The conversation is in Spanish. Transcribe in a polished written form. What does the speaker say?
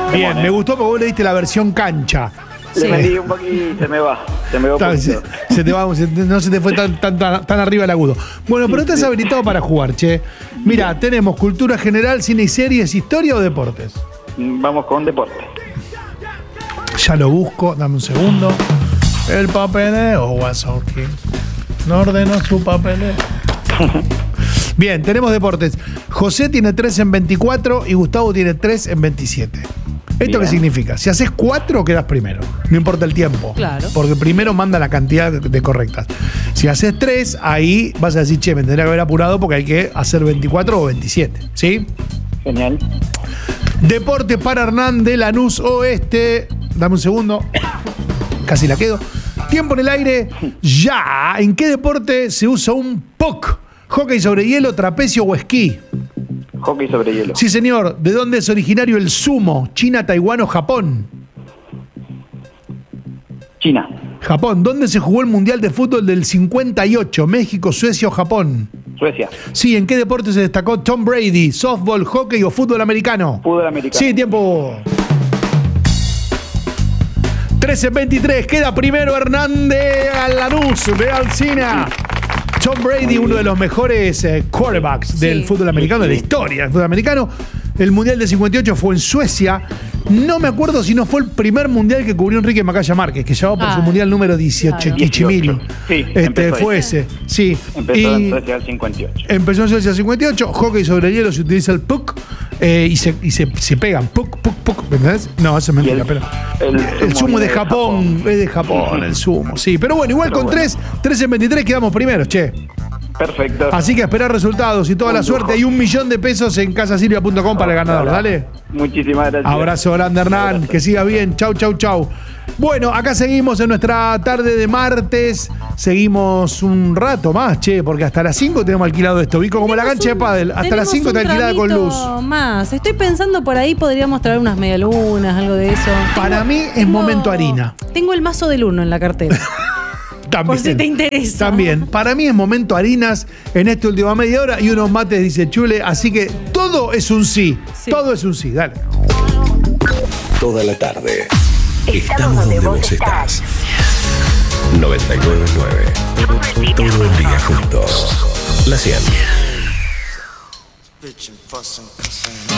Bien, me gustó porque vos le diste la versión cancha. Le metí un poquito, se me va un poquito. No se te fue tan arriba el agudo. Bueno, pero estás habilitado para jugar, che. Mira, tenemos cultura general, cine y series, historia o deportes. Vamos con deporte. Ya lo busco, dame un segundo. El papeleo, Wazowski. No ordenó su papeleo. Bien, tenemos deportes. José tiene 3 en 24 y Gustavo tiene 3 en 27. ¿Esto Bien. qué significa? Si haces 4, quedas primero. No importa el tiempo. Claro. Porque primero manda la cantidad de correctas. Si haces 3, ahí vas a decir, che, me tendría que haber apurado porque hay que hacer 24 o 27. ¿Sí? Genial. Deporte para Hernán de Lanús Oeste. Dame un segundo. Casi la quedo. Tiempo en el aire. Ya. ¿En qué deporte se usa un puck? ¿Hockey sobre hielo, trapecio o esquí? Hockey sobre hielo. Sí, señor. ¿De dónde es originario el sumo? ¿China, Taiwán o Japón? China. Japón. ¿Dónde se jugó el Mundial de Fútbol del 58? ¿México, Suecia o Japón? Suecia. Sí, ¿en qué deporte se destacó Tom Brady? ¿Softball, hockey o fútbol americano? Fútbol americano. Sí, tiempo. 13-23, queda primero Hernández Lanús de Alsina. Tom Brady, uno de los mejores quarterbacks del fútbol americano, de la historia del fútbol americano. El Mundial de 58 fue en Suecia. No me acuerdo si no fue el primer mundial que cubrió Enrique Macaya Márquez, que llevaba por su mundial número 18, Claro. Kichimil. Sí, fue ese. Sí. Empezó en Suecia al 58. Empezó en Suecia 58, hockey sobre hielo, se utiliza el puck y se pegan. Puck, puck, puck. ¿Entendés? No, eso es mentira, pero. El sumo de Japón, es de Japón, el sumo, sí. Pero bueno, igual Pero con bueno. 3 en 23 quedamos primeros, che. Perfecto. Así que a esperar resultados y toda la suerte. Hay $1.000.000 en casasilvia.com para el ganador, dale. Muchísimas gracias. Abrazo grande, Hernán. Que siga bien. Chau, chau, chau. Bueno, acá seguimos en nuestra tarde de martes. Seguimos un rato más, che, porque hasta las 5 tenemos alquilado esto. Vico, como la cancha de pádel. Hasta las 5 está alquilada con luz. Más. Estoy pensando por ahí podríamos traer unas medialunas, algo de eso. Para mí es momento harina. Tengo el mazo del 1 en la cartera. También. Por si te interesa. También. Para mí es momento harinas en esta última media hora y unos mates, dice Chule. Así que todo es un sí. Sí. Todo es un sí. Dale. Toda la tarde. Estamos donde vos estás. 99.9. Todo el día juntos. La 100.